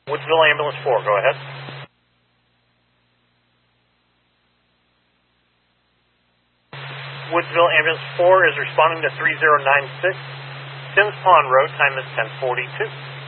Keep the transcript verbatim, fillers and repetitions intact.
Woodsville Ambulance four, go ahead. Woodsville Ambulance four is responding to three zero nine six, Sims Pond Road, time is ten forty-two.